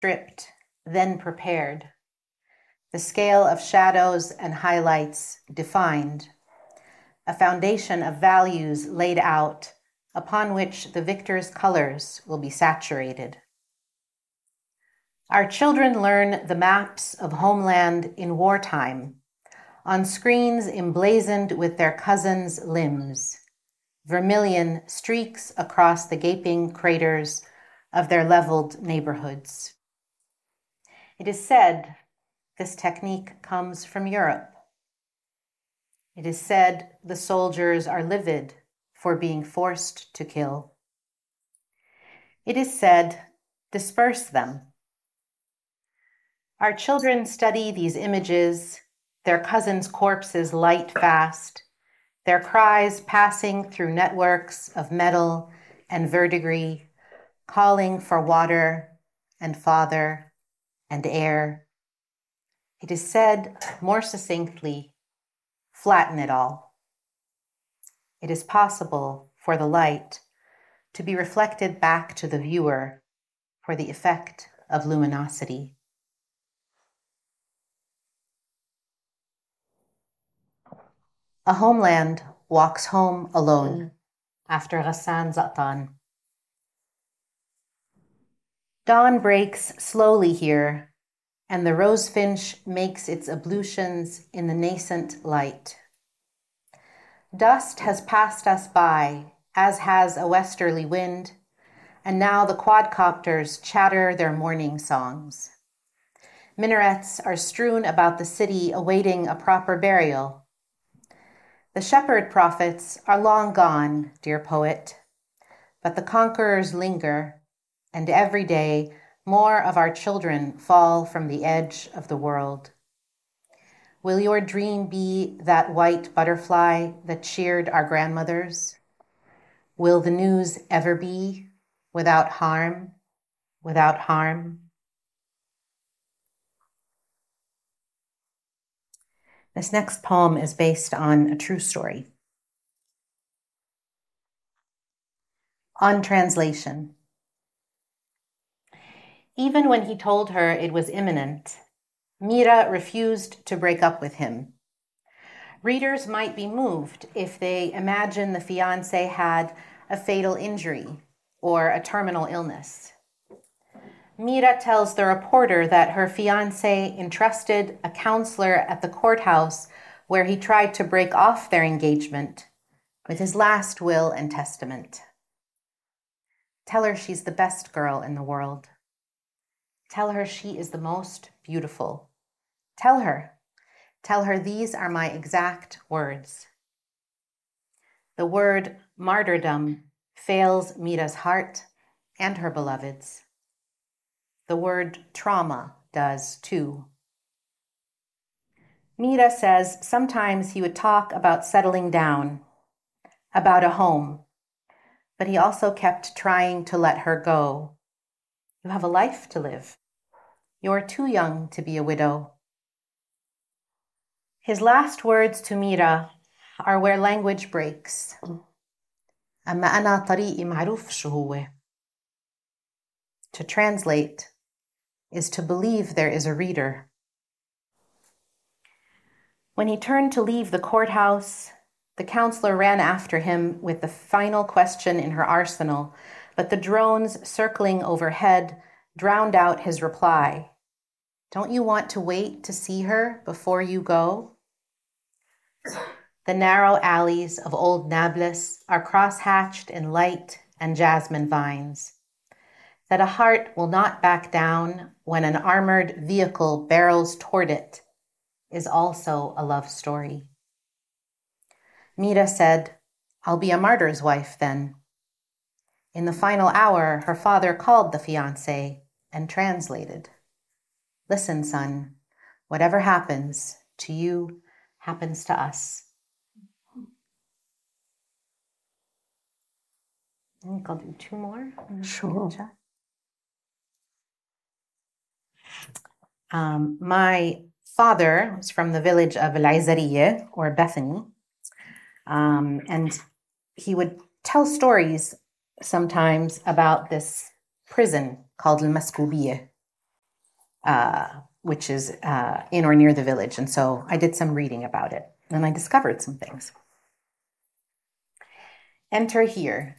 stripped, then prepared. The scale of shadows and highlights defined. A foundation of values laid out upon which the victor's colors will be saturated. Our children learn the maps of homeland in wartime, on screens emblazoned with their cousins' limbs, vermilion streaks across the gaping craters of their leveled neighborhoods. It is said this technique comes from Europe. It is said the soldiers are livid for being forced to kill. It is said, disperse them. Our children study these images, their cousins' corpses light fast, their cries passing through networks of metal and verdigris, calling for water and father and air. It is said more succinctly, flatten it all. It is possible for the light to be reflected back to the viewer for the effect of luminosity. A homeland walks home alone after Ghassan Za'atan. Dawn breaks slowly here, and the rosefinch makes its ablutions in the nascent light. Dust has passed us by, as has a westerly wind, and now the quadcopters chatter their morning songs. Minarets are strewn about the city awaiting a proper burial. The shepherd prophets are long gone, dear poet, but the conquerors linger, and every day more of our children fall from the edge of the world. Will your dream be that white butterfly that cheered our grandmothers? Will the news ever be without harm, without harm? This next poem is based on a true story. On translation. Even when he told her it was imminent, Mira refused to break up with him. Readers might be moved if they imagine the fiancé had a fatal injury or a terminal illness. Mira tells the reporter that her fiancé entrusted a counselor at the courthouse where he tried to break off their engagement with his last will and testament. Tell her she's the best girl in the world. Tell her she is the most beautiful. Tell her these are my exact words. The word martyrdom fails Mira's heart and her beloved's. The word trauma does too. Mira says sometimes he would talk about settling down, about a home, but he also kept trying to let her go. You have a life to live. You're too young to be a widow. His last words to Mira are where language breaks. أما أنا طريقي معروف شو هو. To translate is to believe there is a reader. When he turned to leave the courthouse, the counselor ran after him with the final question in her arsenal, but the drones circling overhead drowned out his reply. Don't you want to wait to see her before you go? The narrow alleys of Old Nablus are cross-hatched in light and jasmine vines. That a heart will not back down when an armored vehicle barrels toward it is also a love story. Mira said, I'll be a martyr's wife then. In the final hour, her father called the fiancé and translated. Listen, son, whatever happens to you happens to us. I think I'll do two more. Sure. My father was from the village of Al-Izariyah, or Bethany, and he would tell stories sometimes about this prison called Al-Maskubiyah. which is in or near the village. And so I did some reading about it, and I discovered some things. Enter here.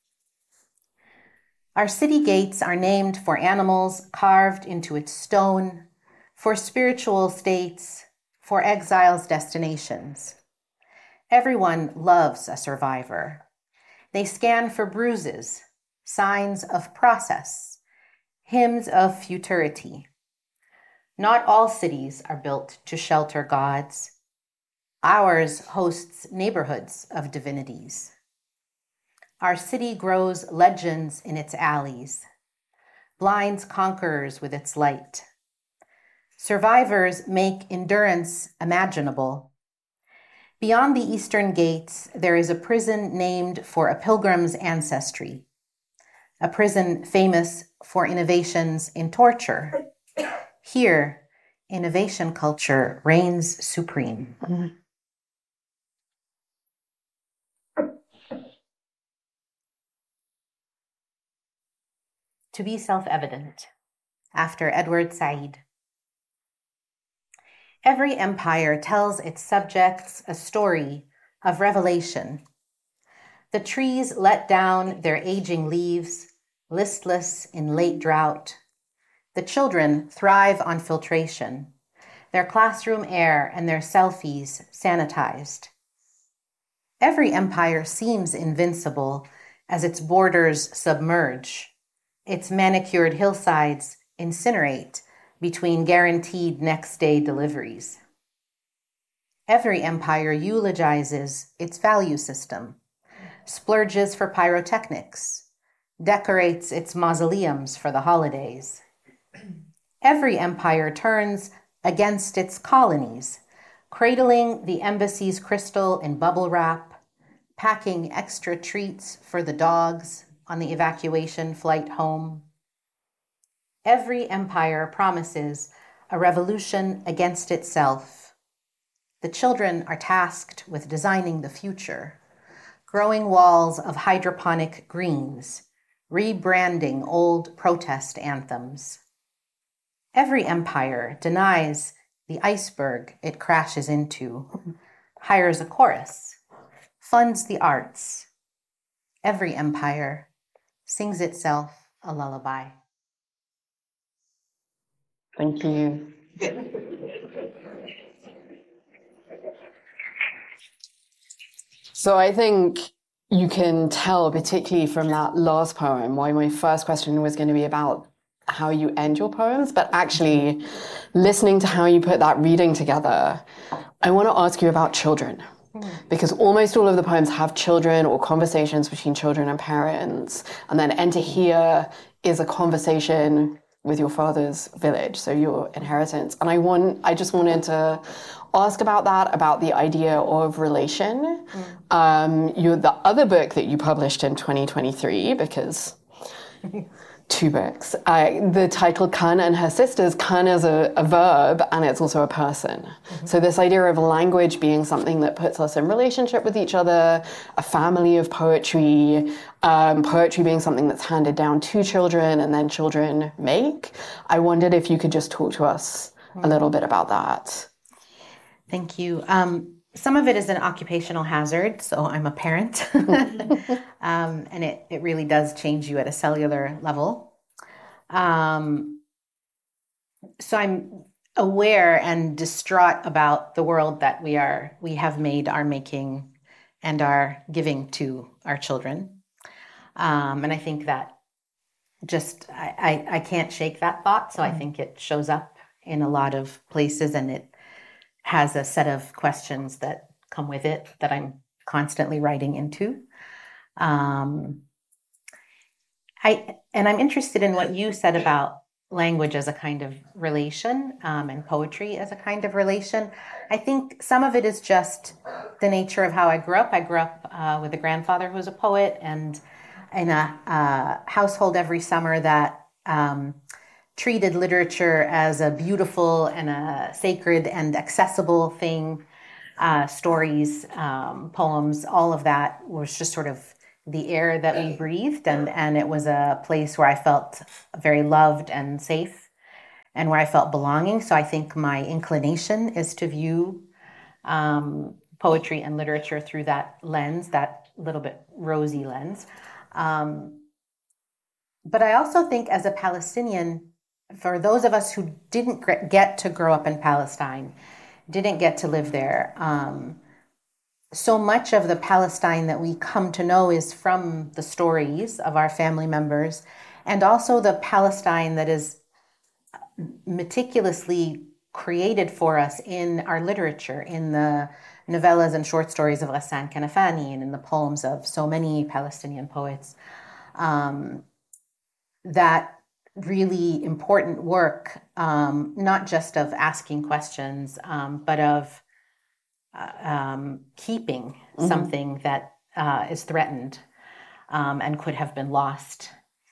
Our city gates are named for animals carved into its stone, for spiritual states, for exiles' destinations. Everyone loves a survivor. They scan for bruises, signs of process, hymns of futurity. Not all cities are built to shelter gods. Ours hosts neighborhoods of divinities. Our city grows legends in its alleys, blinds conquerors with its light. Survivors make endurance imaginable. Beyond the eastern gates, there is a prison named for a pilgrim's ancestry, a prison famous for innovations in torture. Here, innovation culture reigns supreme. To be self-evident, after Edward Said. Every empire tells its subjects a story of revelation. The trees let down their aging leaves, listless in late drought. The children thrive on filtration, their classroom air and their selfies sanitized. Every empire seems invincible as its borders submerge. Its manicured hillsides incinerate between guaranteed next-day deliveries. Every empire eulogizes its value system, splurges for pyrotechnics, decorates its mausoleums for the holidays. Every empire turns against its colonies, cradling the embassy's crystal in bubble wrap, packing extra treats for the dogs on the evacuation flight home. Every empire promises a revolution against itself. The children are tasked with designing the future, growing walls of hydroponic greens, rebranding old protest anthems. Every empire denies the iceberg it crashes into, hires a chorus, funds the arts. Every empire sings itself a lullaby. Thank you. So I think you can tell, particularly from that last poem, why my first question was going to be about how you end your poems, but actually listening to how you put that reading together, I want to ask you about children. Because almost all of the poems have children or conversations between children and parents. And then Enter Here is a conversation with your father's village, so your inheritance. And I just wanted to ask about that, about the idea of relation. The other book that you published in 2023, because two books, the title Khan and Her Sisters, Khan is a verb and it's also a person. So this idea of language being something that puts us in relationship with each other, a family of poetry, poetry being something that's handed down to children and then children make. I wondered if you could just talk to us a little bit about that. Thank you. Some of it is an occupational hazard, so I'm a parent, and it really does change you at a cellular level. So I'm aware and distraught about the world that we have made, are making, and are giving to our children. And I think that I can't shake that thought, so I think it shows up in a lot of places, and it has a set of questions that come with it that I'm constantly writing into. I'm interested in what you said about language as a kind of relation, and poetry as a kind of relation. I think some of it is just the nature of how I grew up. I grew up with a grandfather who was a poet, and in a household every summer that treated literature as a beautiful and a sacred and accessible thing. Stories, poems, all of that was just sort of the air that we breathed, and it was a place where I felt very loved and safe. and where I felt belonging. So I think my inclination is to view poetry and literature through that lens, that little bit rosy lens. But I also think as a Palestinian, for those of us who didn't get to grow up in Palestine, didn't get to live there, so much of the Palestine that we come to know is from the stories of our family members, and also the Palestine that is meticulously created for us in our literature, in the novellas and short stories of Ghassan Kanafani and in the poems of so many Palestinian poets. That really important work, not just of asking questions, but of keeping something that is threatened and could have been lost.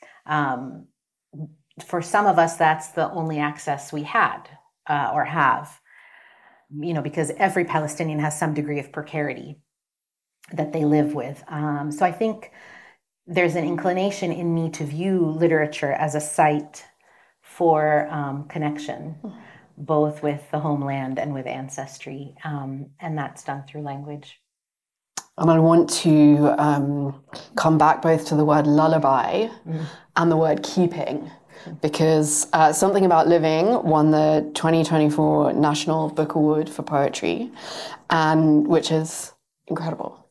For some of us, that's the only access we had or have, because every Palestinian has some degree of precarity that they live with. So I think there's an inclination in me to view literature as a site for connection, both with the homeland and with ancestry, and that's done through language. And I want to come back both to the word lullaby and the word keeping, because Something About Living won the 2024 National Book Award for Poetry, and which is incredible.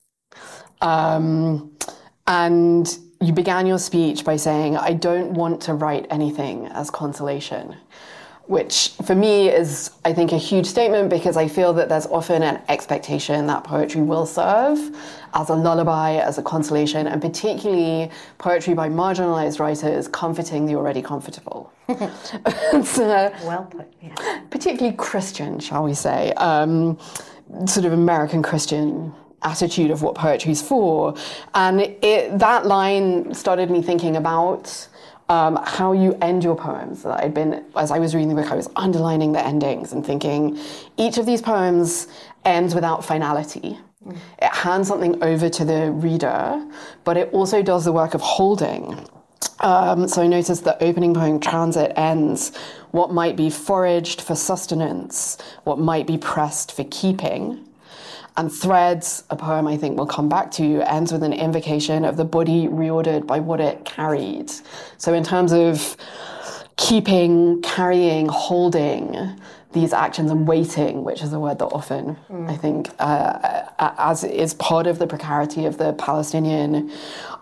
And you began your speech by saying, I don't want to write anything as consolation, which for me is, I think, a huge statement, because I feel that there's often an expectation that poetry will serve as a lullaby, as a consolation, and particularly poetry by marginalized writers comforting the already comfortable. Well put, yeah. Particularly Christian, shall we say, sort of American Christian attitude of what poetry's for. And that line started me thinking about how you end your poems. As I was reading the book, I was underlining the endings and thinking each of these poems ends without finality. It hands something over to the reader, but it also does the work of holding. So I noticed the opening poem, Transit, ends what might be foraged for sustenance, what might be pressed for keeping. And Threads, a poem I think we'll come back to, ends with an invocation of the body reordered by what it carried. So in terms of keeping, carrying, holding these actions and waiting, which is a word that often, I think, as is part of the precarity of the Palestinian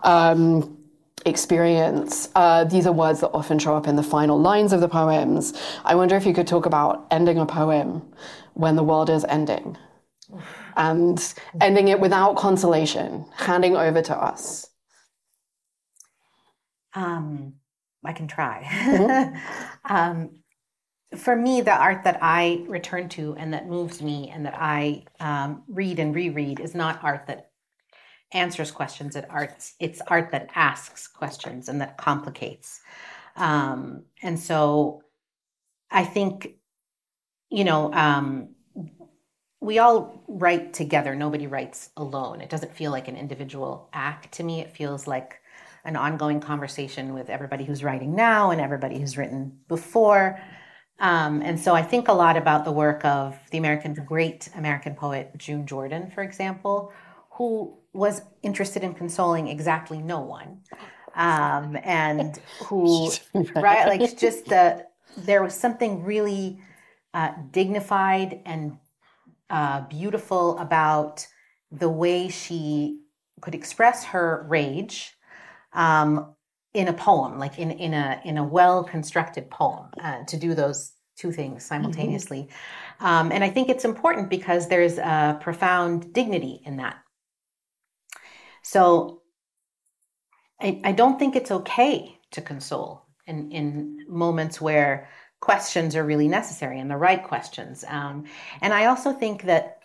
experience, these are words that often show up in the final lines of the poems. I wonder if you could talk about ending a poem when the world is ending, and ending it without consolation, handing over to us. I can try. For me, the art that I return to and that moves me and that I read and reread is not art that answers questions. It's art that asks questions and that complicates. And so I think, we all write together. Nobody writes alone. It doesn't feel like an individual act to me. It feels like an ongoing conversation with everybody who's writing now and everybody who's written before. And so I think a lot about the work of the great American poet June Jordan, for example, who was interested in consoling exactly no one. And who, right, like just there was something really dignified and beautiful about the way she could express her rage in a poem, like in a well-constructed poem, to do those two things simultaneously. And I think it's important because there's a profound dignity in that. So I don't think it's okay to console in moments where questions are really necessary and the right questions. And I also think that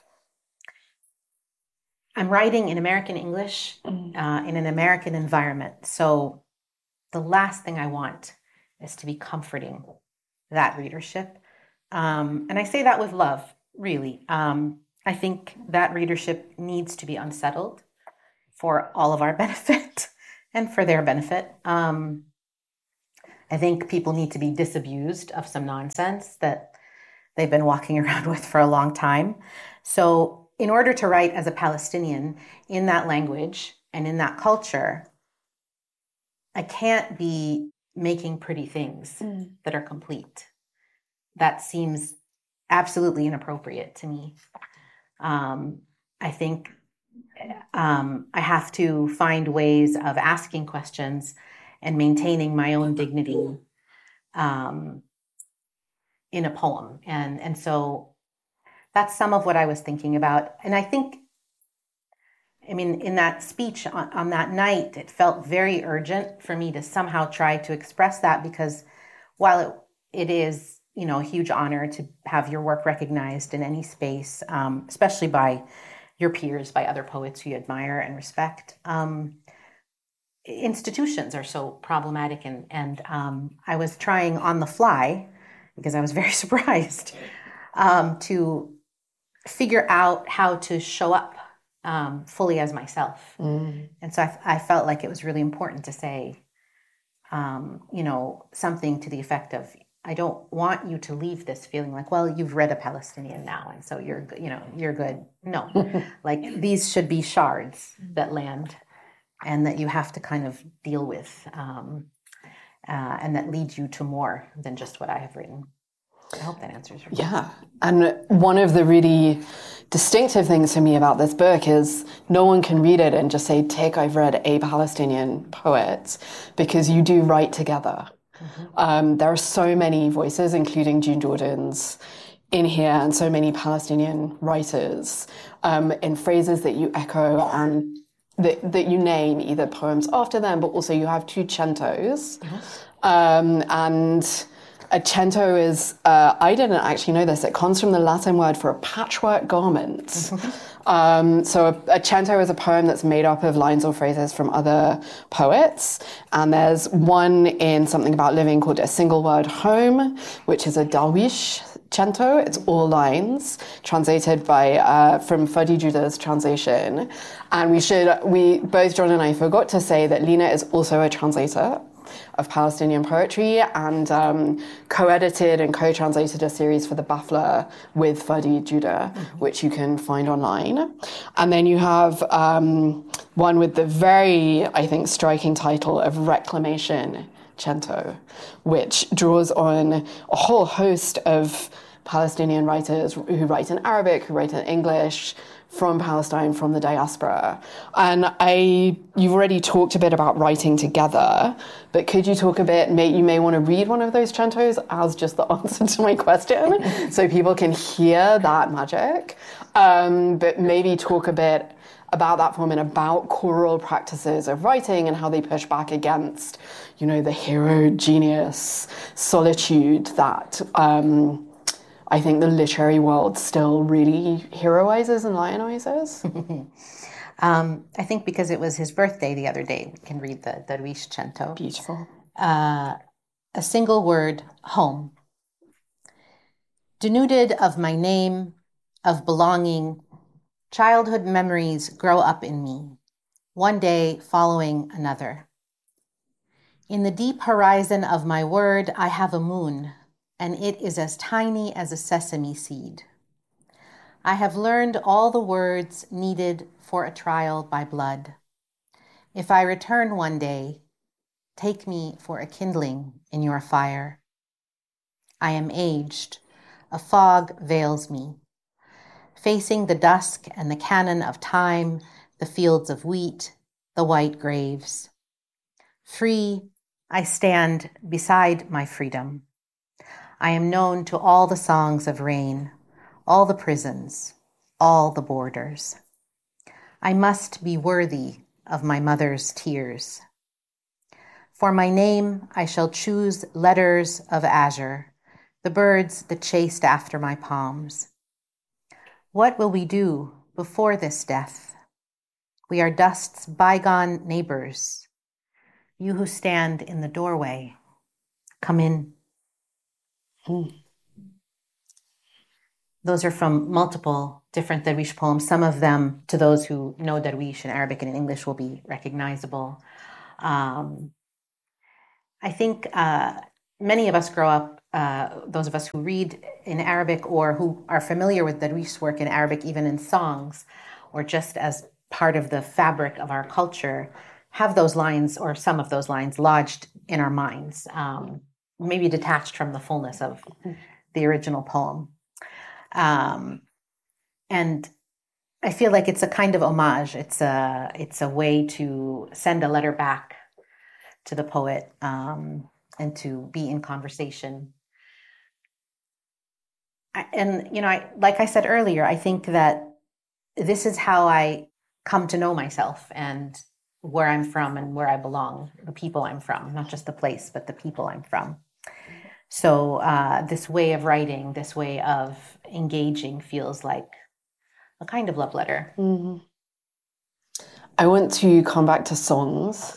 I'm writing in American English in an American environment. So the last thing I want is to be comforting that readership. And I say that with love, really. I think that readership needs to be unsettled for all of our benefit and for their benefit. I think people need to be disabused of some nonsense that they've been walking around with for a long time. So, in order to write as a Palestinian in that language and in that culture, I can't be making pretty things that are complete. That seems absolutely inappropriate to me. I think I have to find ways of asking questions and maintaining my own dignity in a poem. And so that's some of what I was thinking about. And I think, in that speech on that night, it felt very urgent for me to somehow try to express that, because while it is, a huge honor to have your work recognized in any space, especially by your peers, by other poets who you admire and respect, institutions are so problematic. And I was trying on the fly, because I was very surprised, to figure out how to show up fully as myself. And so I felt like it was really important to say, something to the effect of, I don't want you to leave this feeling like, well, you've read a Palestinian now, and so you're good. No, like these should be shards that land and that you have to kind of deal with, and that lead you to more than just what I have written. I hope that answers your question. Yeah. And one of the really distinctive things for me about this book is no one can read it and just say, tick, I've read a Palestinian poet, because you do write together. There are so many voices, including June Jordan's, in here, and so many Palestinian writers in phrases that you echo and that you name either poems after them, but also you have two centos. And a cento is, I didn't actually know this, it comes from the Latin word for a patchwork garment. So a cento is a poem that's made up of lines or phrases from other poets. And there's one in Something About Living called A Single Word Home, which is a Darwish cento. It's all lines translated by from Fadi Judah's translation. And both John and I forgot to say that Lina is also a translator of Palestinian poetry, and co-edited and co-translated a series for the Bafla with Fadi Judah, which you can find online. And then you have one with the very, I think, striking title of Reclamation Cento, which draws on a whole host of Palestinian writers who write in Arabic, who write in English, from Palestine, from the diaspora. And you've already talked a bit about writing together, but could you talk a bit, you may want to read one of those centos as just the answer to my question, so people can hear that magic, but maybe talk a bit about that form and about choral practices of writing and how they push back against, the hero genius solitude that I think the literary world still really heroizes and lionizes. I think because it was his birthday the other day, we can read the Darwish cento. Beautiful. A single word, home. Denuded of my name, of belonging, childhood memories grow up in me, one day following another. In the deep horizon of my word, I have a moon, and it is as tiny as a sesame seed. I have learned all the words needed for a trial by blood. If I return one day, take me for a kindling in your fire. I am aged. A fog veils me. Facing the dusk and the cannon of time, the fields of wheat, the white graves. Free, I stand beside my freedom. I am known to all the songs of rain, all the prisons, all the borders. I must be worthy of my mother's tears. For my name, I shall choose letters of azure, the birds that chased after my palms. What will we do before this death? We are dust's bygone neighbors. You who stand in the doorway, come in. Those are from multiple different Darwish poems. Some of them, to those who know Darwish in Arabic and in English, will be recognizable. I I think many of us grow up, those of us who read in Arabic or who are familiar with Darwish's work in Arabic, even in songs, or just as part of the fabric of our culture, have those lines or some of those lines lodged in our minds, maybe detached from the fullness of the original poem. And I feel like it's a kind of homage. It's a way to send a letter back to the poet, and to be in conversation. Like I said earlier, I think that this is how I come to know myself and where I'm from and where I belong, the people I'm from, not just the place, but the people I'm from. So this way of writing, this way of engaging feels like a kind of love letter. Mm-hmm. I want to come back to songs.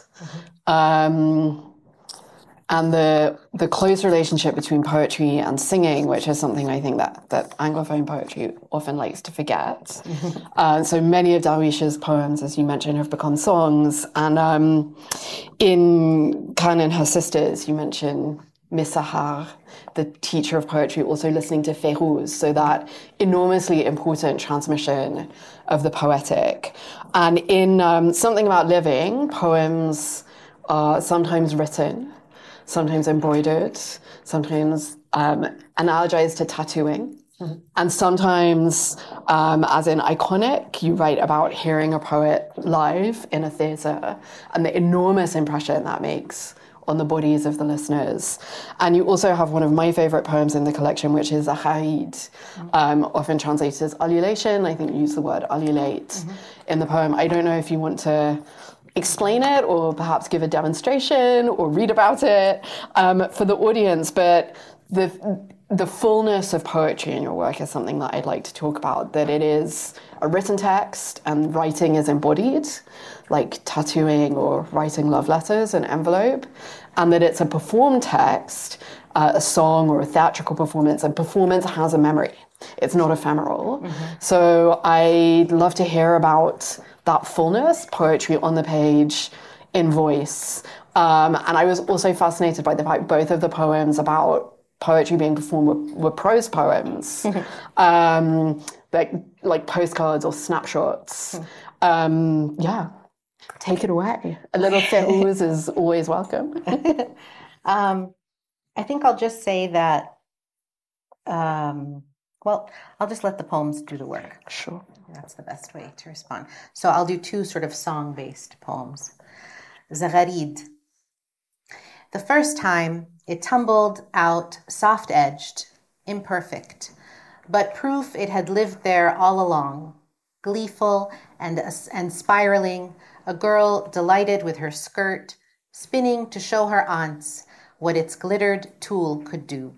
And the close relationship between poetry and singing, which is something I think that Anglophone poetry often likes to forget. So many of Darwish's poems, as you mentioned, have become songs. And in Karen and Her Sisters, you mention Miss Sahar, the teacher of poetry, also listening to Fayrouz, so that enormously important transmission of the poetic. And in Something About Living, poems are sometimes written, sometimes embroidered, sometimes analogized to tattooing. And sometimes, as in iconic, you write about hearing a poet live in a theatre and the enormous impression that makes on the bodies of the listeners. And you also have one of my favorite poems in the collection, which is Zaharid, often translated as ululation. I think you use the word ululate in the poem. I don't know if you want to explain it or perhaps give a demonstration or read about it for the audience, but the fullness of poetry in your work is something that I'd like to talk about, that it is a written text and writing is embodied, like tattooing or writing love letters in envelope, and that it's a performed text, a song or a theatrical performance, and performance has a memory. It's not ephemeral. So I'd love to hear about that fullness, poetry on the page, in voice. And I was also fascinated by the fact both of the poems about poetry being performed were prose poems, like postcards or snapshots. Take it away. A little Fayrouz is always welcome. I think I'll just say that, I'll just let the poems do the work. Sure. That's the best way to respond. So I'll do two sort of song-based poems. Zagharid. The first time, it tumbled out soft-edged, imperfect, but proof it had lived there all along. Gleeful and spiraling, a girl delighted with her skirt, spinning to show her aunts what its glittered tulle could do.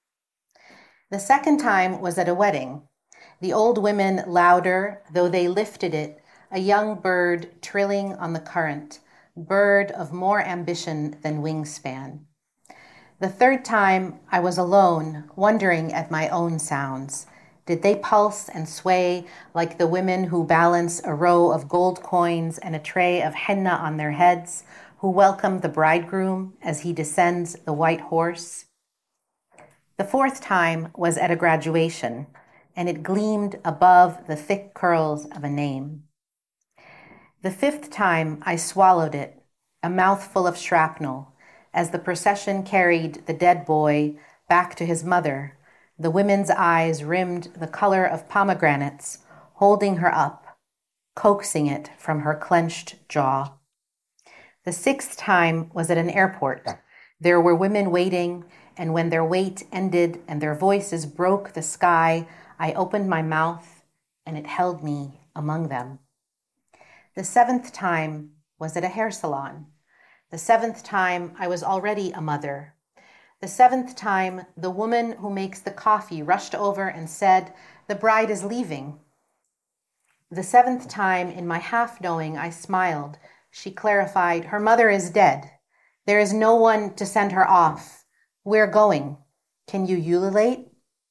The second time was at a wedding. The old women louder, though they lifted it, a young bird trilling on the current, bird of more ambition than wingspan. The third time I was alone, wondering at my own sounds. Did they pulse and sway like the women who balance a row of gold coins and a tray of henna on their heads, who welcome the bridegroom as he descends the white horse? The fourth time was at a graduation, and it gleamed above the thick curls of a name. The fifth time I swallowed it, a mouthful of shrapnel, as the procession carried the dead boy back to his mother, the women's eyes rimmed the color of pomegranates, holding her up, coaxing it from her clenched jaw. The sixth time was at an airport. There were women waiting, and when their wait ended and their voices broke the sky, I opened my mouth, and it held me among them. The seventh time was at a hair salon. The seventh time I was already a mother. The seventh time the woman who makes the coffee rushed over and said, "The bride is leaving." The seventh time in my half-knowing I smiled. She clarified, "Her mother is dead. There is no one to send her off. We're going. Can you ululate?"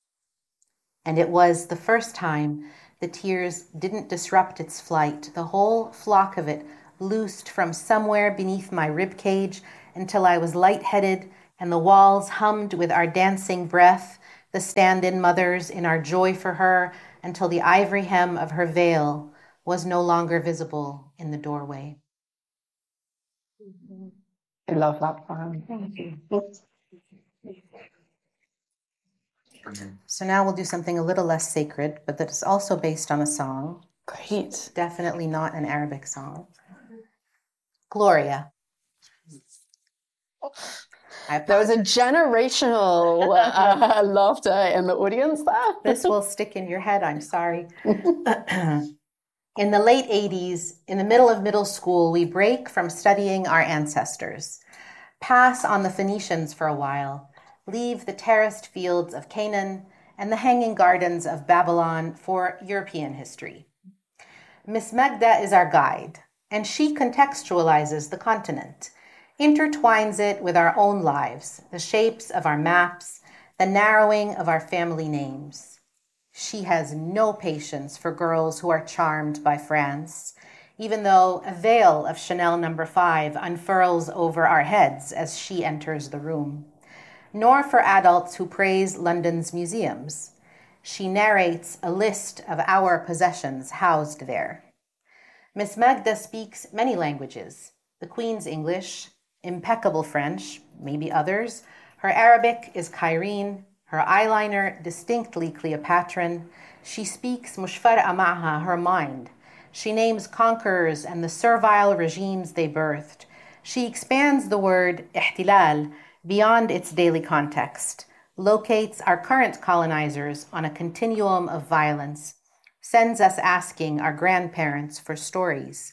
And it was the first time the tears didn't disrupt its flight. The whole flock of it loosed from somewhere beneath my ribcage until I was lightheaded and the walls hummed with our dancing breath, the stand-in mothers in our joy for her, until the ivory hem of her veil was no longer visible in the doorway. I love that poem. Thank you. So now we'll do something a little less sacred, but that is also based on a song. Great. Definitely not an Arabic song. Gloria. There was a generational laughter in the audience there. This will stick in your head, I'm sorry. In the late 80s, in the middle of middle school, we break from studying our ancestors, pass on the Phoenicians for a while, leave the terraced fields of Canaan and the hanging gardens of Babylon for European history. Miss Magda is our guide, and she contextualizes the continent, intertwines it with our own lives, the shapes of our maps, the narrowing of our family names. She has no patience for girls who are charmed by France, even though a veil of Chanel No. 5 unfurls over our heads as she enters the room, nor for adults who praise London's museums. She narrates a list of our possessions housed there. Miss Magda speaks many languages, the Queen's English, impeccable French, maybe others. Her Arabic is Cairene, her eyeliner distinctly Cleopatran. She speaks mushfar'a ma'ha, her mind. She names conquerors and the servile regimes they birthed. She expands the word ihtilal beyond its daily context, locates our current colonizers on a continuum of violence, sends us asking our grandparents for stories.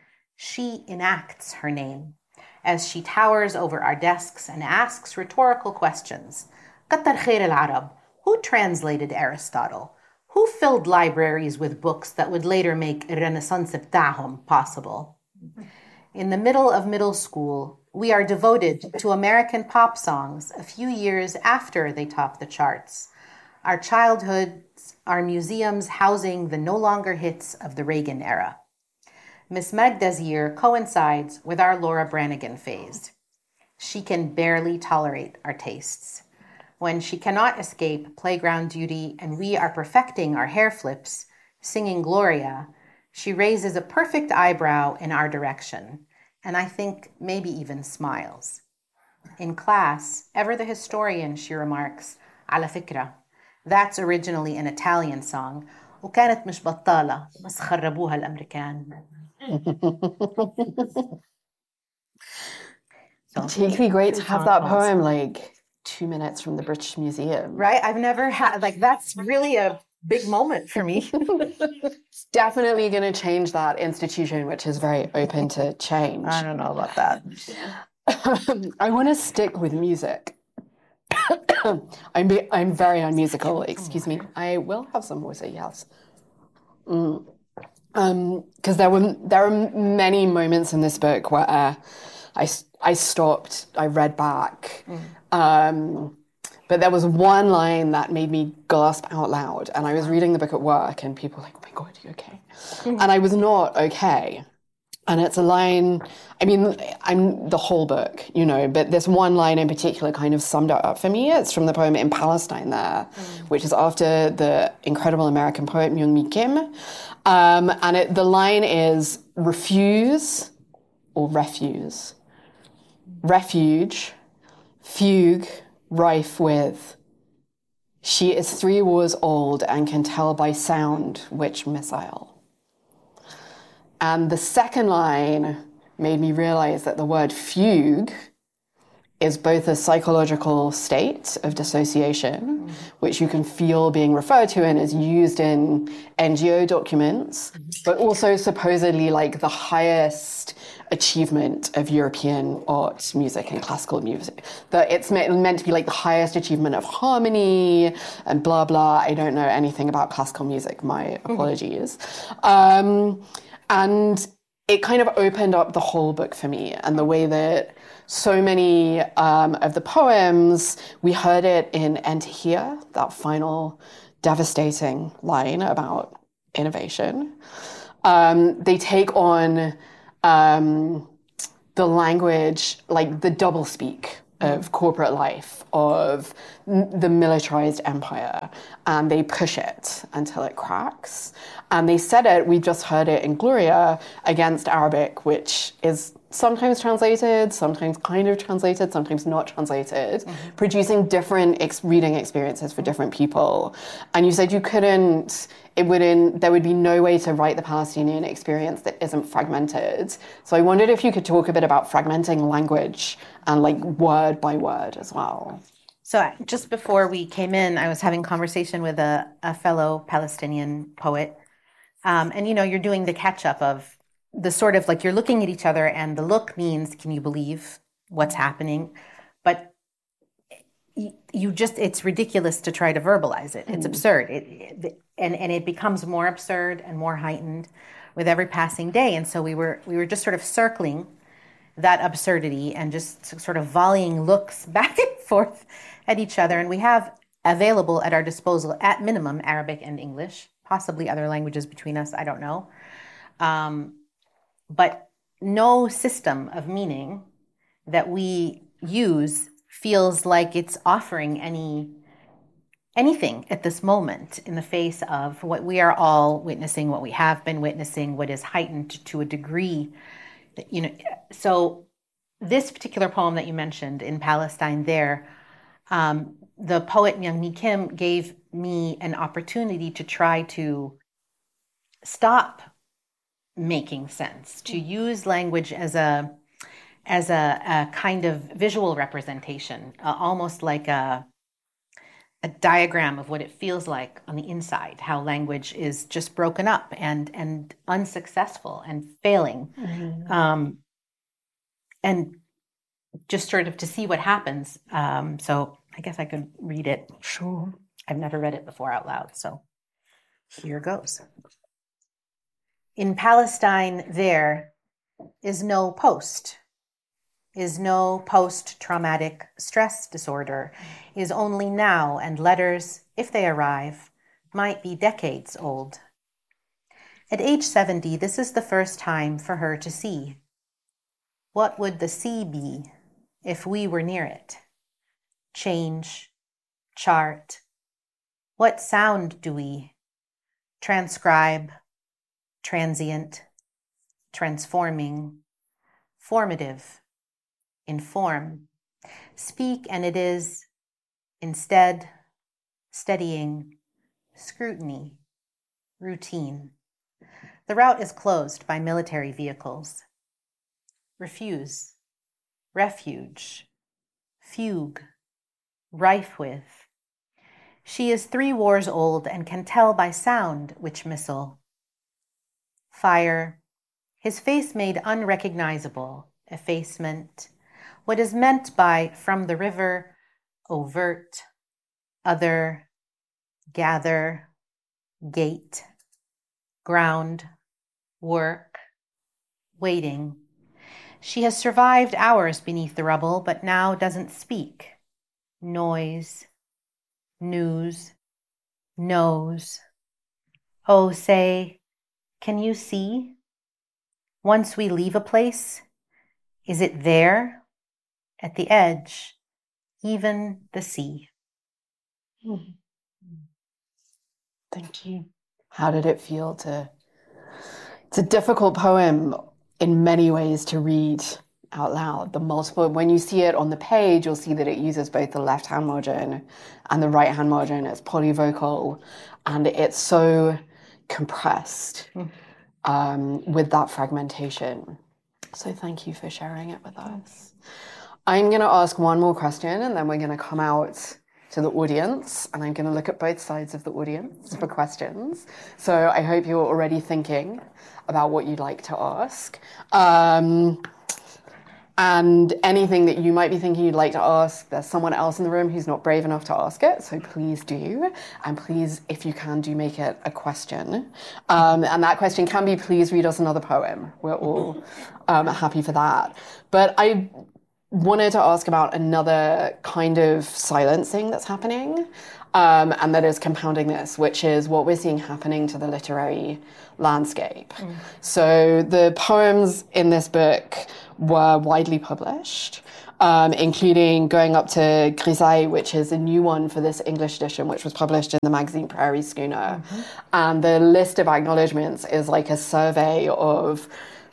She enacts her name as she towers over our desks and asks rhetorical questions. Katar khair al-Arab, who translated Aristotle? Who filled libraries with books that would later make Renaissance bta'hum possible? In the middle of middle school, we are devoted to American pop songs a few years after they top the charts. Our childhoods are museums housing the no longer hits of the Reagan era. Miss Magda's year coincides with our Laura Branigan phase. She can barely tolerate our tastes. When she cannot escape playground duty and we are perfecting our hair flips, singing Gloria, she raises a perfect eyebrow in our direction, and I think maybe even smiles. In class, ever the historian, she remarks, على فكرة, that's originally an Italian song, وكانت مش بطالة, بس خربوها الأمريكان. Particularly great to have that poem like 2 minutes from the British Museum. Right? I've never had, that's really a big moment for me. It's definitely going to change that institution, which is very open to change. I don't know about that. I want to stick with music. I'm very unmusical, excuse me. I will have some water, yes. Because there are many moments in this book where I stopped, I read back, but there was one line that made me gasp out loud, and I was reading the book at work, and people were like, "Oh my God, are you okay?" And I was not okay. And it's a line, I mean, I'm the whole book, you know, but this one line in particular kind of summed it up for me. It's from the poem In Palestine there, which is after the incredible American poet Myung-Mi Kim. And the line is refuse or refuse, refuge, fugue, rife with. She is 3 wars old and can tell by sound which missile. And the second line made me realize that the word fugue is both a psychological state of dissociation, which you can feel being referred to and is used in NGO documents, but also supposedly like the highest achievement of European art, music, and classical music. That it's meant to be like the highest achievement of harmony and blah, blah. I don't know anything about classical music. My apologies. And it kind of opened up the whole book for me, and the way that so many of the poems, we heard it in Enter Here, that final devastating line about innovation. They take on the language, like the doublespeak of corporate life, of the militarized empire, and they push it until it cracks. And they said it, we just heard it in Gloria, against Arabic, which is sometimes translated, sometimes kind of translated, sometimes not translated, producing different reading experiences for different people. And you said there would be no way to write the Palestinian experience that isn't fragmented. So I wondered if you could talk a bit about fragmenting language and like word by word as well. So just before we came in, I was having a conversation with a fellow Palestinian poet. And, you're doing the catch-up of the sort of like you're looking at each other and the look means, can you believe what's happening? But it's ridiculous to try to verbalize it. It's absurd. And it becomes more absurd and more heightened with every passing day. And so we were just sort of circling that absurdity and just sort of volleying looks back and forth at each other. And we have available at our disposal, at minimum, Arabic and English, possibly other languages between us, I don't know. But no system of meaning that we use feels like it's offering anything at this moment in the face of what we are all witnessing, what we have been witnessing, what is heightened to a degree. So this particular poem that you mentioned in Palestine there, the poet Myung Mi Kim gave me an opportunity to try to stop making sense, to use language as a kind of visual representation, almost like a diagram of what it feels like on the inside, how language is just broken up and unsuccessful and failing. And just sort of to see what happens. So I guess I could read it. Sure. I've never read it before out loud, so here goes. In Palestine, there is no post-traumatic stress disorder, is only now, and letters, if they arrive, might be decades old. At age 70, this is the first time for her to see. What would the sea be if we were near it? Change, chart. What sound do we transcribe? Transient, transforming, formative, inform. Speak and it is, instead, steadying, scrutiny, routine. The route is closed by military vehicles. Refuse, refuge, fugue, rife with. She is 3 wars old and can tell by sound which missile. Fire, his face made unrecognizable, effacement, what is meant by from the river, overt, other, gather, gate, ground, work, waiting. She has survived hours beneath the rubble, but now doesn't speak. Noise, news, knows. Oh, say, can you see? Once we leave a place, is it there, at the edge, even the sea? Thank you. How did it feel it's a difficult poem in many ways to read out loud. When you see it on the page, you'll see that it uses both the left-hand margin and the right-hand margin. It's polyvocal, and it's so compressed with that fragmentation. So thank you for sharing it with us. I'm going to ask one more question, and then we're going to come out to the audience, and I'm going to look at both sides of the audience for questions. So I hope you're already thinking about what you'd like to ask. And anything that you might be thinking you'd like to ask, there's someone else in the room who's not brave enough to ask it, so please do. And please, if you can, do make it a question. And that question can be, please read us another poem. We're all happy for that. But I wanted to ask about another kind of silencing that's happening, and that is compounding this, which is what we're seeing happening to the literary landscape. So the poems in this book were widely published, including going up to Grisaille, which is a new one for this English edition, which was published in the magazine Prairie Schooner. And the list of acknowledgements is like a survey of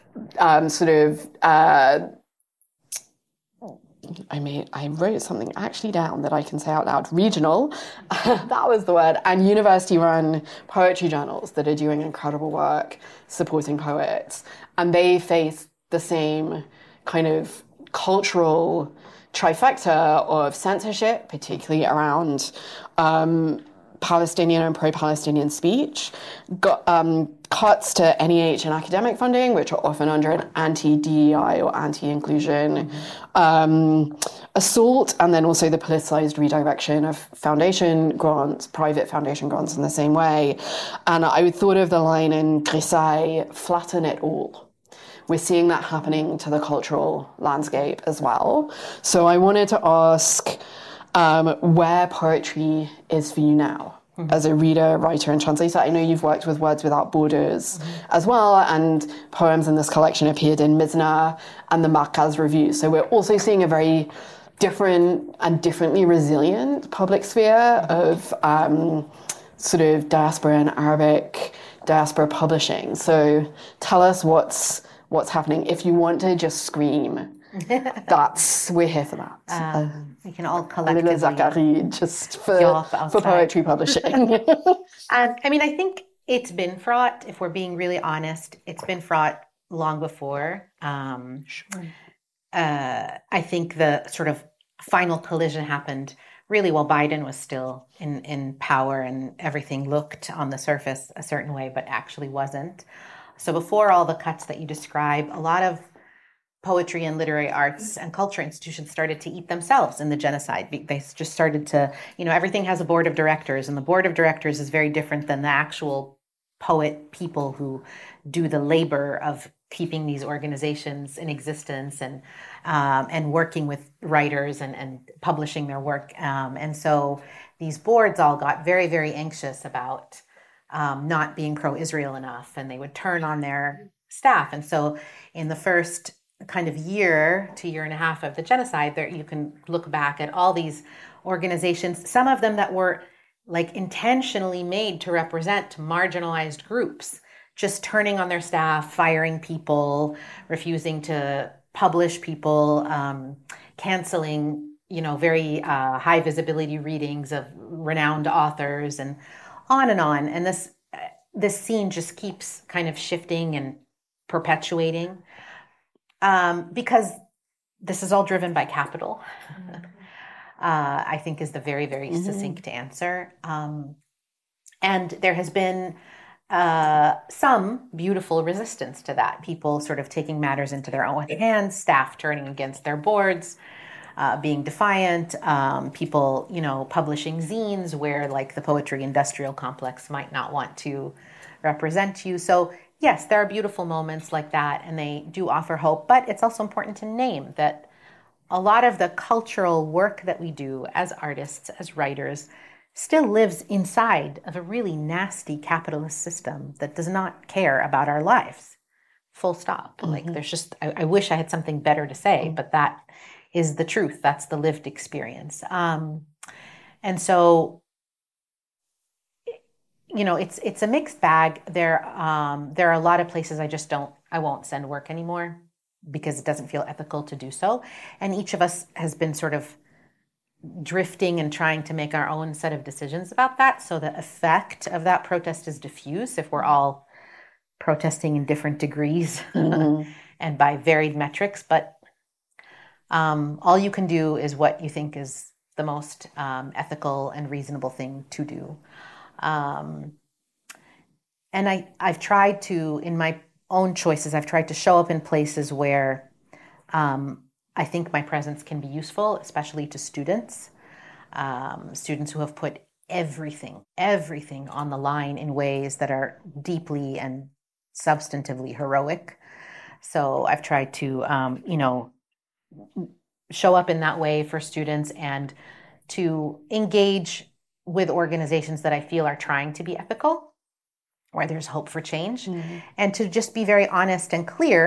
I wrote something actually down that I can say out loud. Regional, that was the word, and university-run poetry journals that are doing incredible work supporting poets. And they face the same kind of cultural trifecta of censorship, particularly around Palestinian and pro-Palestinian speech, cuts to NEH and academic funding, which are often under an anti-DEI or anti-inclusion assault, and then also the politicized redirection of foundation grants, private foundation grants in the same way. And I thought of the line in Grisaille, flatten it all. We're seeing that happening to the cultural landscape as well. So I wanted to ask where poetry is for you now. As a reader, writer, and translator. I know you've worked with Words Without Borders as well, and poems in this collection appeared in Mizna and the Markaz Review. So we're also seeing a very different and differently resilient public sphere of sort of diaspora and Arabic diaspora publishing. So tell us what's happening. If you want to just scream, we're here for that. We can all collectively. Zachary, just for poetry publishing. I mean, I think it's been fraught. If we're being really honest, it's been fraught long before. I think the sort of final collision happened really while Biden was still in power, and everything looked on the surface a certain way, but actually wasn't. So before all the cuts that you describe, a lot of poetry and literary arts and culture institutions started to eat themselves in the genocide. They just started to, everything has a board of directors, and the board of directors is very different than the actual poet people who do the labor of keeping these organizations in existence and working with writers and publishing their work. And so these boards all got very, very anxious about not being pro-Israel enough, and they would turn on their staff. And so in the first kind of year to year and a half of the genocide, there you can look back at all these organizations, some of them that were like intentionally made to represent marginalized groups, just turning on their staff, firing people, refusing to publish people, canceling, very high visibility readings of renowned authors, and on. And this scene just keeps kind of shifting and perpetuating. Because this is all driven by capital, I think is the very, very succinct answer. And there has been some beautiful resistance to that. People sort of taking matters into their own hands, staff turning against their boards, being defiant, people, publishing zines where like the poetry industrial complex might not want to represent you. So yes, there are beautiful moments like that, and they do offer hope, but it's also important to name that a lot of the cultural work that we do as artists, as writers, still lives inside of a really nasty capitalist system that does not care about our lives. Full stop. Like there's just, I wish I had something better to say, but that is the truth. That's the lived experience. And so it's a mixed bag. There are a lot of places I won't send work anymore because it doesn't feel ethical to do so. And each of us has been sort of drifting and trying to make our own set of decisions about that. So the effect of that protest is diffuse if we're all protesting in different degrees and by varied metrics. But all you can do is what you think is the most ethical and reasonable thing to do. And I've tried to, in my own choices, I've tried to show up in places where I think my presence can be useful, especially to students who have put everything on the line in ways that are deeply and substantively heroic. So I've tried to, show up in that way for students and to engage with organizations that I feel are trying to be ethical, where there's hope for change, and to just be very honest and clear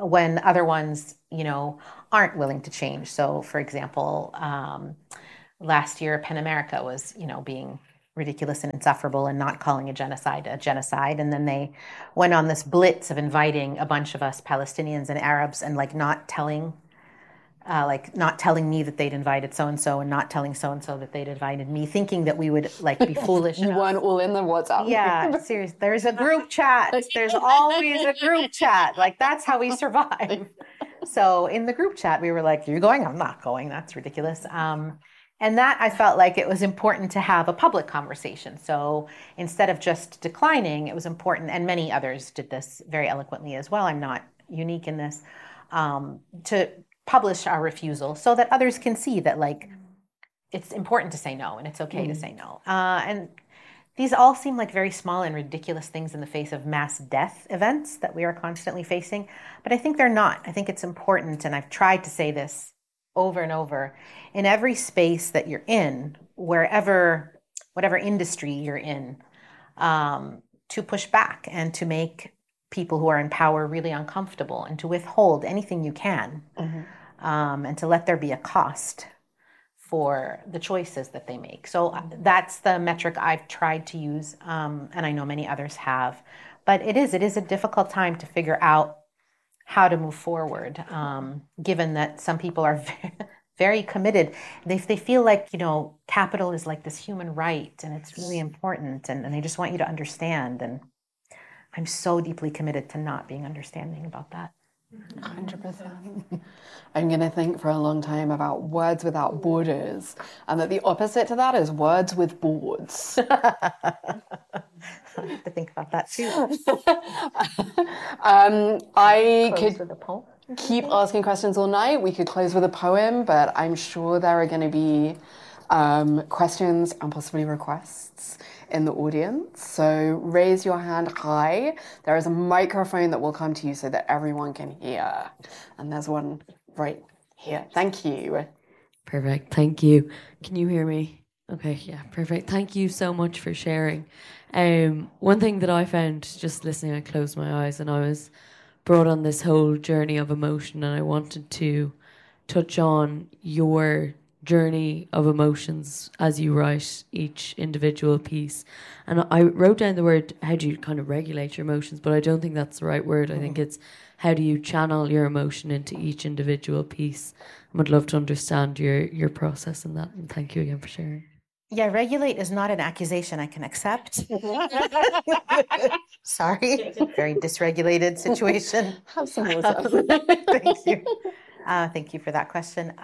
when other ones, aren't willing to change. So, for example, last year, PEN America was, being ridiculous and insufferable and not calling a genocide. And then they went on this blitz of inviting a bunch of us Palestinians and Arabs and not telling me that they'd invited so-and-so and not telling so-and-so that they'd invited me, thinking that we would be foolish. You weren't all in the WhatsApp. Yeah, seriously. There's a group chat. There's always a group chat. That's how we survive. So in the group chat, we were like, you're going? I'm not going. That's ridiculous. And that I felt like it was important to have a public conversation. So instead of just declining, it was important, and many others did this very eloquently as well. I'm not unique in this, to publish our refusal so that others can see that it's important to say no and it's okay to say no. And these all seem like very small and ridiculous things in the face of mass death events that we are constantly facing. But I think they're not. I think it's important, and I've tried to say this over and over, in every space that you're in, whatever industry you're in, to push back and to make people who are in power really uncomfortable and to withhold anything you can, and to let there be a cost for the choices that they make. So that's the metric I've tried to use, and I know many others have. But it is a difficult time to figure out how to move forward, given that some people are very committed. They feel like, capital is like this human right and it's really important, and they just want you to understand. And I'm so deeply committed to not being understanding about that. 100%. I'm going to think for a long time about words without borders, and that the opposite to that is words with boards. I have to think about that too. I could keep asking questions all night. We could close with a poem, but I'm sure there are going to be questions and possibly requests in the audience. So raise your hand high. There is a microphone that will come to you so that everyone can hear. And there's one right here. Thank you. Perfect. Thank you. Can you hear me? Okay, yeah, perfect. Thank you so much for sharing. One thing that I found just listening, I closed my eyes and I was brought on this whole journey of emotion, and I wanted to touch on your journey of emotions as you write each individual piece. And I wrote down the word, how do you kind of regulate your emotions? But I don't think that's the right word. I think it's how do you channel your emotion into each individual piece? I would love to understand your process in that. And thank you again for sharing. Yeah, regulate is not an accusation I can accept. Sorry, very dysregulated situation. Have some water. Thank you. Thank you for that question.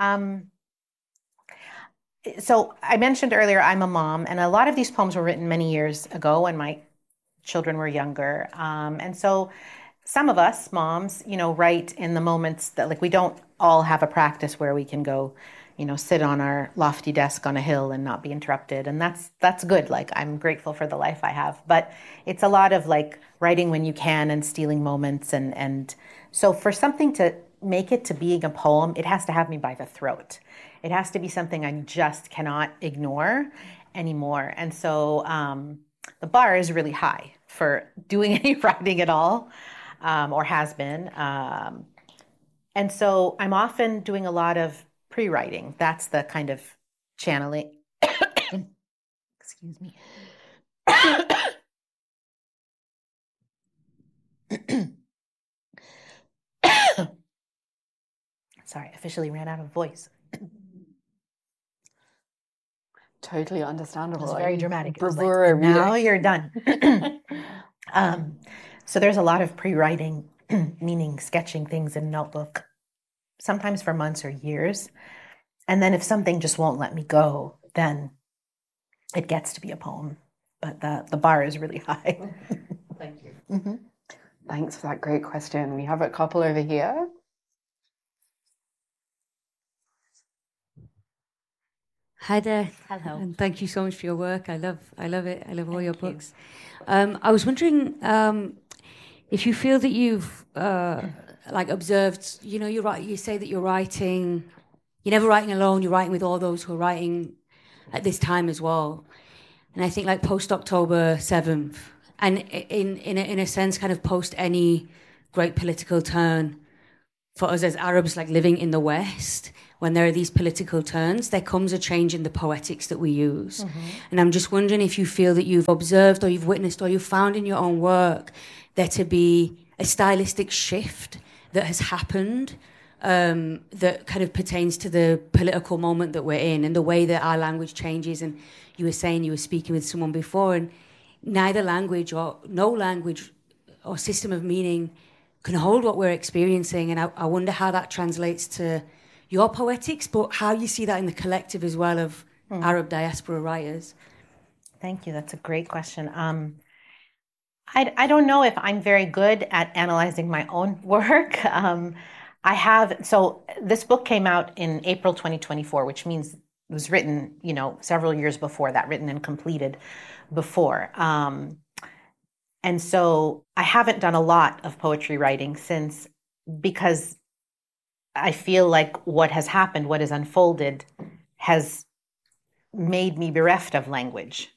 So I mentioned earlier, I'm a mom, and a lot of these poems were written many years ago when my children were younger. And so some of us moms, write in the moments that we don't all have a practice where we can go, sit on our lofty desk on a hill and not be interrupted. And that's good. I'm grateful for the life I have, but it's a lot of writing when you can and stealing moments. And so for something to make it to being a poem, it has to have me by the throat. It has to be something I just cannot ignore anymore. And so the bar is really high for doing any writing at all, or has been. And so I'm often doing a lot of pre-writing. That's the kind of channeling. Excuse me. Sorry, officially ran out of voice. Totally understandable. It was very dramatic. Now you're done. So there's a lot of pre-writing, meaning sketching things in a notebook, sometimes for months or years. And then if something just won't let me go, then it gets to be a poem. But the bar is really high. Thank you. Mm-hmm. Thanks for that great question. We have a couple over here. Hi there. Hello. And thank you so much for your work. I love it. I love all your books. I was wondering if you feel that you've observed, you say that you're never writing alone, you're writing with all those who are writing at this time as well. And I think post-October 7th, and in a sense kind of post any great political turn, for us as Arabs, like living in the West, when there are these political turns, there comes a change in the poetics that we use. And I'm just wondering if you feel that you've observed or you've witnessed or you've found in your own work there to be a stylistic shift that has happened that kind of pertains to the political moment that we're in and the way that our language changes. And you were saying you were speaking with someone before, and neither language or no language or system of meaning can hold what we're experiencing. And I wonder how that translates to your poetics, but how you see that in the collective as well of Arab diaspora writers. Thank you. That's a great question. I don't know if I'm very good at analyzing my own work. So this book came out in April 2024, which means it was written, several years before that, written and completed before. And so I haven't done a lot of poetry writing since, because I feel like what has happened, what has unfolded, has made me bereft of language.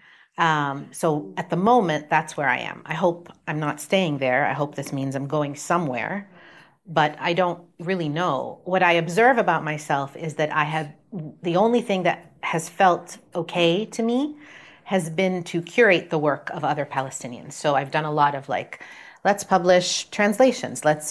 So at the moment, that's where I am. I hope I'm not staying there. I hope this means I'm going somewhere, but I don't really know. What I observe about myself is that the only thing that has felt okay to me has been to curate the work of other Palestinians. So I've done a lot of let's publish translations. Let's,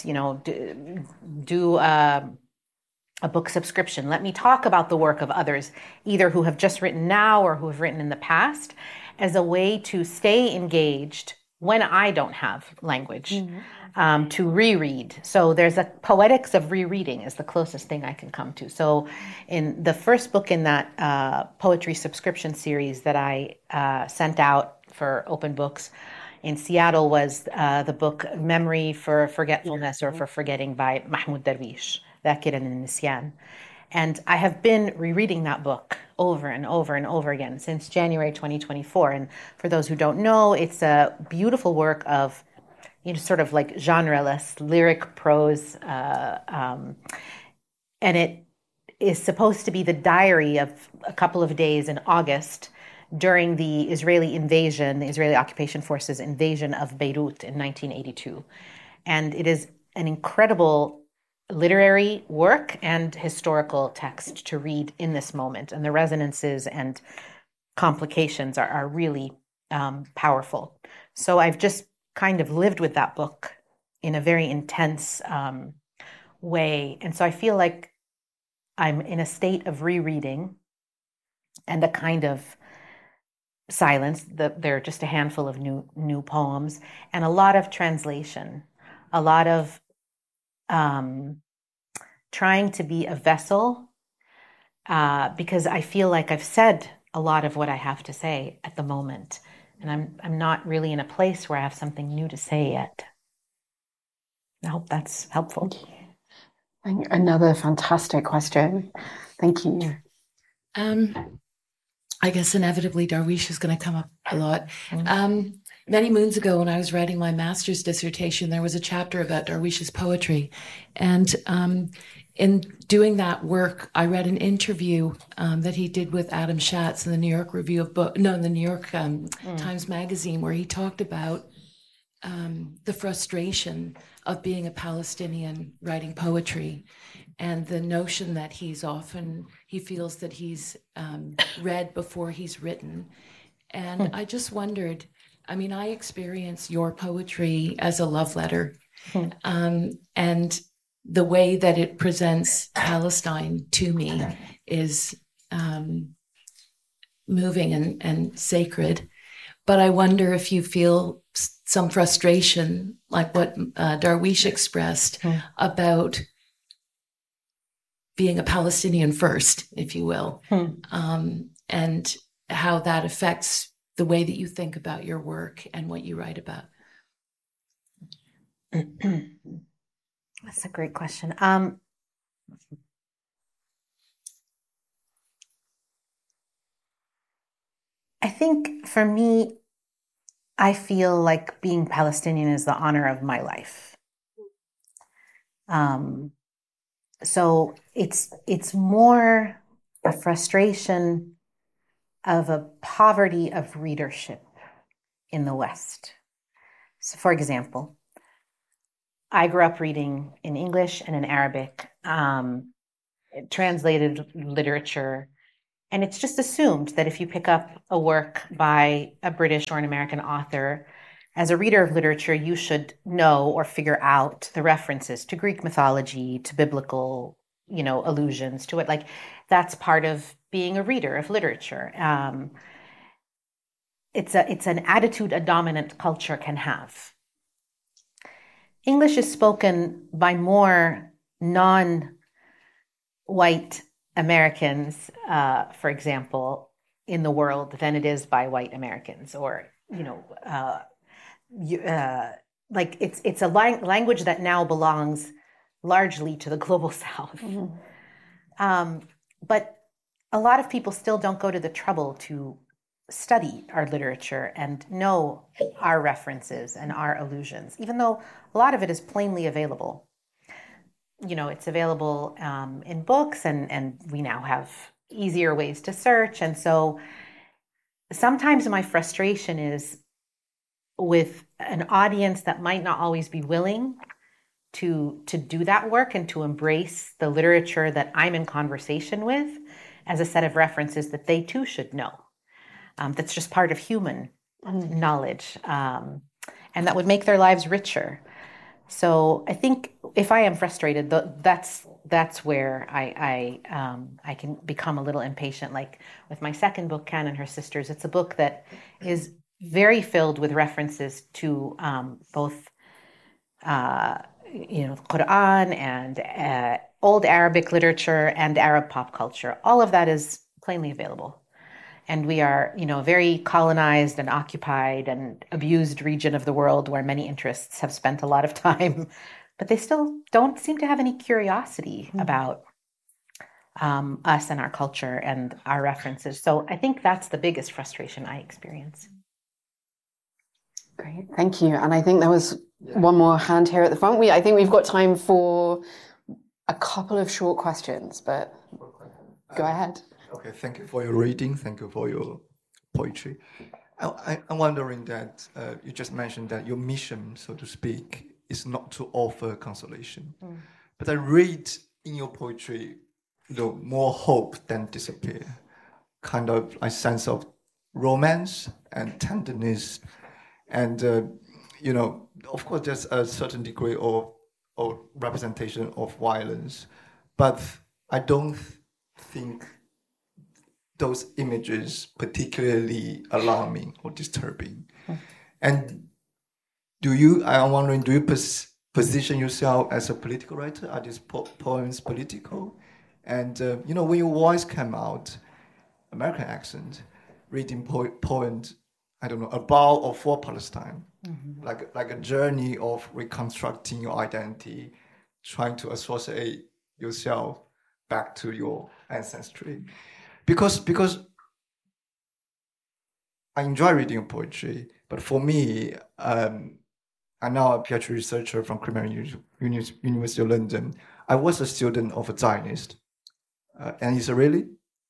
do a book subscription. Let me talk about the work of others, either who have just written now or who have written in the past, as a way to stay engaged when I don't have language, to reread. So there's a poetics of rereading is the closest thing I can come to. So in the first book in that poetry subscription series that I sent out for open books in Seattle was the book Memory for Forgetfulness or for Forgetting by Mahmoud Darwish, ذاكرا النسيان. And I have been rereading that book over and over and over again since January 2024. And for those who don't know, it's a beautiful work of, sort of like genre-less lyric prose. And it is supposed to be the diary of a couple of days in August during the Israeli occupation forces invasion of Beirut in 1982. And it is an incredible literary work and historical text to read in this moment. And the resonances and complications are really powerful. So I've just kind of lived with that book in a very intense way. And so I feel like I'm in a state of rereading and a kind of silence. There are just a handful of new poems and a lot of translation, a lot of trying to be a vessel, because I feel like I've said a lot of what I have to say at the moment, and I'm not really in a place where I have something new to say yet. I hope that's helpful. Thank you. Another fantastic question. Thank you. I guess inevitably Darwish is going to come up a lot. Many moons ago, when I was writing my master's dissertation, there was a chapter about Darwish's poetry. And in doing that work, I read an interview that he did with Adam Schatz in the New York the New York Times Magazine, where he talked about the frustration of being a Palestinian writing poetry, and the notion that he feels that he's read before he's written. And I just wondered, I experience your poetry as a love letter, and the way that it presents Palestine to me is moving and sacred. But I wonder if you feel some frustration, like what Darwish expressed about being a Palestinian first, if you will, and how that affects the way that you think about your work and what you write about. That's a great question. I think for me, I feel like being Palestinian is the honor of my life. So it's more a frustration of a poverty of readership in the West. So, for example, I grew up reading in English and in Arabic, translated literature. And it's just assumed that if you pick up a work by a British or an American author, as a reader of literature, you should know or figure out the references to Greek mythology, to biblical, allusions to it. Like, that's part of being a reader of literature. It's an attitude a dominant culture can have. English is spoken by more non-white Americans, for example, in the world than it is by white Americans, or it's a language that now belongs largely to the global South. Mm-hmm. But a lot of people still don't go to the trouble to study our literature and know our references and our allusions, even though a lot of it is plainly available. It's available in books, and we now have easier ways to search. And so sometimes my frustration is with an audience that might not always be willing to do that work and to embrace the literature that I'm in conversation with as a set of references that they too should know. That's just part of human knowledge, and that would make their lives richer. So I think if I am frustrated, that's where I can become a little impatient. Like with my second book, Can and Her Sisters, it's a book that is very filled with references to both Quran and old Arabic literature and Arab pop culture. All of that is plainly available. And we are, a very colonized and occupied and abused region of the world where many interests have spent a lot of time, but they still don't seem to have any curiosity about us and our culture and our references. So I think that's the biggest frustration I experience. Great, thank you. And I think there was one more hand here at the front. I think we've got time for a couple of short questions, but go ahead. Okay, thank you for your reading. Thank you for your poetry. I'm wondering that you just mentioned that your mission, so to speak, is not to offer consolation. But I read in your poetry, more hope than despair, kind of a sense of romance and tenderness, and of course, there's a certain degree of representation of violence, but I don't think those images particularly alarming or disturbing. And I'm wondering, do you position yourself as a political writer? Are these poems political? And, when your voice came out, American accent, reading poems, I don't know, about or for Palestine, like a journey of reconstructing your identity, trying to associate yourself back to your ancestry. Because I enjoy reading poetry, but for me, I'm now a PhD researcher from Crimea University of London. I was a student of a Zionist, an Israeli,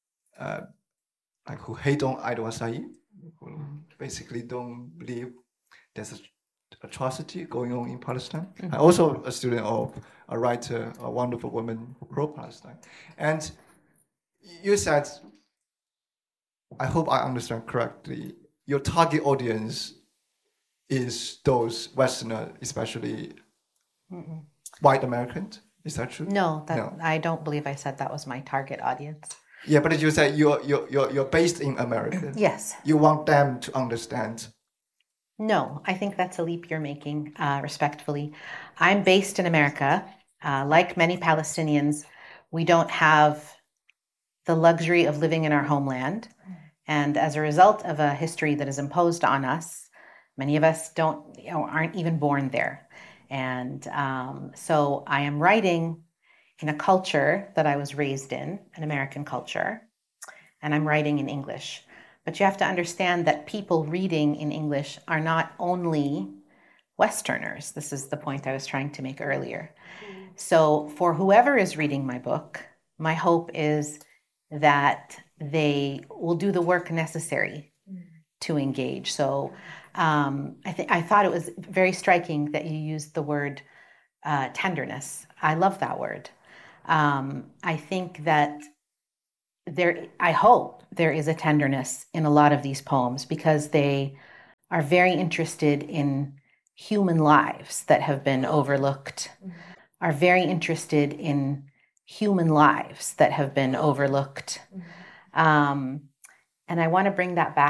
who hate on Idol Asai, who basically don't believe there's an atrocity going on in Palestine. I'm also a student of a writer, a wonderful woman pro-Palestine. And you said, I hope I understand correctly, your target audience is those Westerners, especially white Americans. Is that true? No, I don't believe I said that was my target audience. Yeah, but you said you're based in America. Yes. You want them to understand. No, I think that's a leap you're making, respectfully. I'm based in America. Like many Palestinians, we don't have the luxury of living in our homeland. And as a result of a history that is imposed on us, many of us aren't even born there. And so I am writing in a culture that I was raised in, an American culture, and I'm writing in English. But you have to understand that people reading in English are not only Westerners. This is the point I was trying to make earlier. So for whoever is reading my book, my hope is that they will do the work necessary to engage. So I thought it was very striking that you used the word tenderness. I love that word. I think that I hope there is a tenderness in a lot of these poems because they are very interested in human lives that have been overlooked, are very interested in human lives that have been overlooked. And I want to bring that back